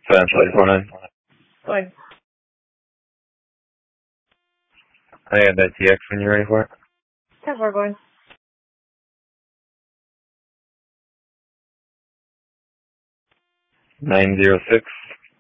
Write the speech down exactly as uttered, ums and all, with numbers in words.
Translate four nine. Fine. I have that T X when you're ready for it. ten four going. Nine zero six